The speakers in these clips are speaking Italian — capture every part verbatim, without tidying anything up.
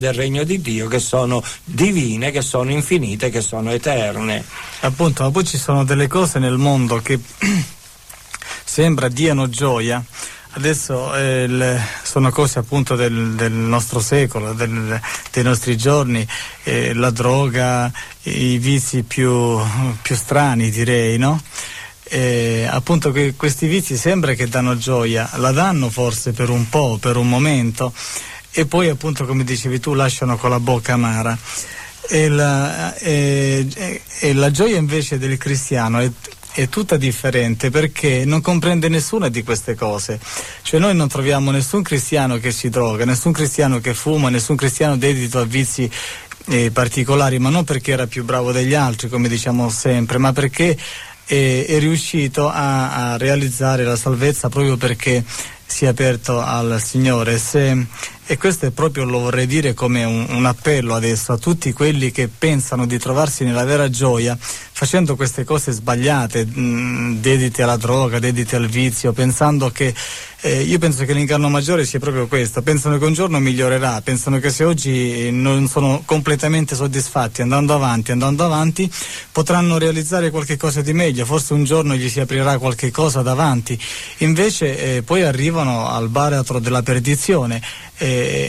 del regno di Dio, che sono divine, che sono infinite, che sono eterne. Appunto, ma poi ci sono delle cose nel mondo che sembra diano gioia. Adesso eh, le, sono cose appunto del, del nostro secolo, del, dei nostri giorni, eh, la droga, i vizi più, più strani, direi, no? Eh, appunto che questi vizi sembra che danno gioia, la danno forse per un po', per un momento, e poi appunto, come dicevi tu, lasciano con la bocca amara. E la, e, e la gioia invece del cristiano è, è tutta differente, perché non comprende nessuna di queste cose. Cioè noi non troviamo nessun cristiano che si droga, nessun cristiano che fuma, nessun cristiano dedito a vizi eh, particolari, ma non perché era più bravo degli altri, come diciamo sempre, ma perché è, è riuscito a, a realizzare la salvezza proprio perché si è aperto al Signore. Se, e questo è proprio, lo vorrei dire come un, un appello adesso a tutti quelli che pensano di trovarsi nella vera gioia facendo queste cose sbagliate, mh, dediti alla droga, dediti al vizio, pensando che eh, io penso che l'inganno maggiore sia proprio questo: pensano che un giorno migliorerà, pensano che se oggi non sono completamente soddisfatti, andando avanti, andando avanti, potranno realizzare qualche cosa di meglio, forse un giorno gli si aprirà qualche cosa davanti. Invece eh, poi arrivano al baratro della perdizione, eh,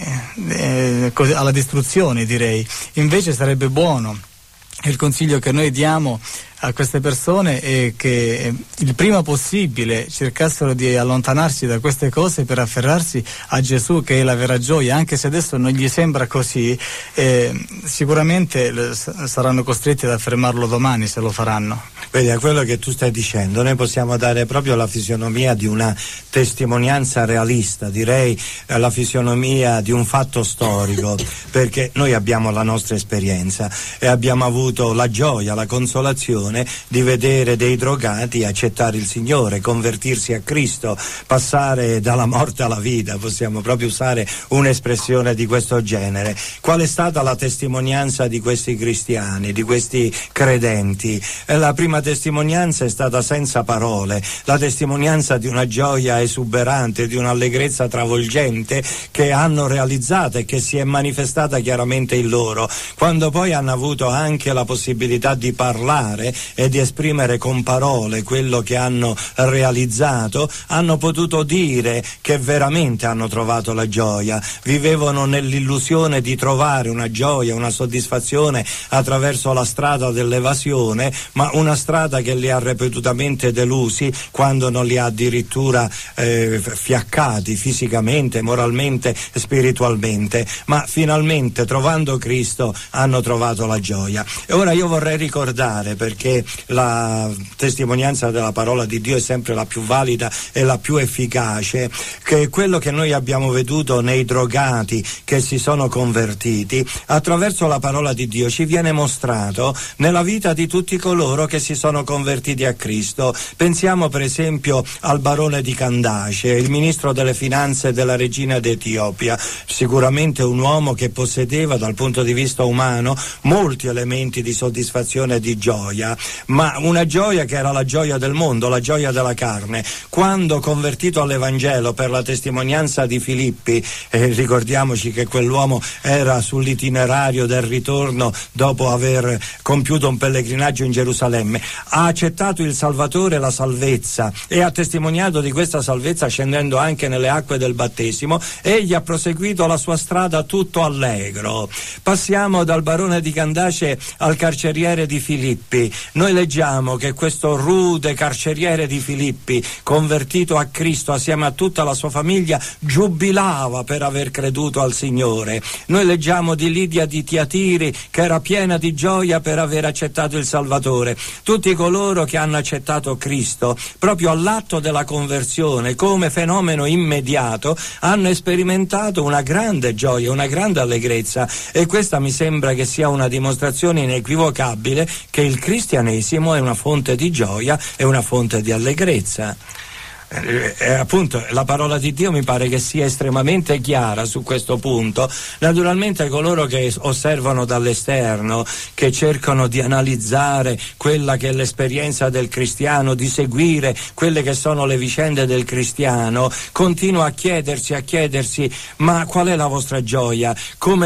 eh, eh, alla distruzione, direi. Invece sarebbe buono, e il consiglio che noi diamo a queste persone è che il prima possibile cercassero di allontanarsi da queste cose per afferrarsi a Gesù, che è la vera gioia, anche se adesso non gli sembra così. Eh, sicuramente l- saranno costretti ad affermarlo domani, se lo faranno. Vedi, a quello che tu stai dicendo noi possiamo dare proprio la fisionomia di una testimonianza realista, direi eh, la fisionomia di un fatto storico, perché noi abbiamo la nostra esperienza e abbiamo avuto la gioia, la consolazione di vedere dei drogati accettare il Signore, convertirsi a Cristo, passare dalla morte alla vita, possiamo proprio usare un'espressione di questo genere. Qual è stata la testimonianza di questi cristiani, di questi credenti? La prima testimonianza è stata senza parole, la testimonianza di una gioia esuberante, di un'allegrezza travolgente che hanno realizzato e che si è manifestata chiaramente in loro, quando poi hanno avuto anche la possibilità di parlare e di esprimere con parole quello che hanno realizzato, hanno potuto dire che veramente hanno trovato la gioia, vivevano nell'illusione di trovare una gioia, una soddisfazione attraverso la strada dell'evasione, ma una strada che li ha ripetutamente delusi, quando non li ha addirittura eh, fiaccati fisicamente, moralmente, spiritualmente, ma finalmente trovando Cristo hanno trovato la gioia. E ora io vorrei ricordare, perché la testimonianza della parola di Dio è sempre la più valida e la più efficace, che quello che noi abbiamo veduto nei drogati che si sono convertiti, attraverso la parola di Dio ci viene mostrato nella vita di tutti coloro che si sono convertiti a Cristo. Pensiamo per esempio al barone di Candace, il ministro delle finanze della regina d'Etiopia, sicuramente un uomo che possedeva dal punto di vista umano molti elementi di soddisfazione e di gioia, ma una gioia che era la gioia del mondo, la gioia della carne. Quando convertito all'Evangelo per la testimonianza di Filippi, eh, ricordiamoci che quell'uomo era sull'itinerario del ritorno dopo aver compiuto un pellegrinaggio in Gerusalemme, ha accettato il Salvatore e la salvezza e ha testimoniato di questa salvezza scendendo anche nelle acque del battesimo. Egli ha proseguito la sua strada tutto allegro. Passiamo dal barone di Candace al carceriere di Filippi. Noi leggiamo che questo rude carceriere di Filippi, convertito a Cristo assieme a tutta la sua famiglia, giubilava per aver creduto al Signore. Noi leggiamo di Lidia di Tiatiri che era piena di gioia per aver accettato il Salvatore. Tutti coloro che hanno accettato Cristo, proprio all'atto della conversione, come fenomeno immediato, hanno sperimentato una grande gioia, una grande allegrezza, e questa mi sembra che sia una dimostrazione inequivocabile che il cristianesimo è una fonte di gioia e una fonte di allegrezza. Eh, eh, appunto la parola di Dio mi pare che sia estremamente chiara su questo punto. Naturalmente coloro che osservano dall'esterno, che cercano di analizzare quella che è l'esperienza del cristiano, di seguire quelle che sono le vicende del cristiano, continua a chiedersi, a chiedersi ma qual è la vostra gioia? Come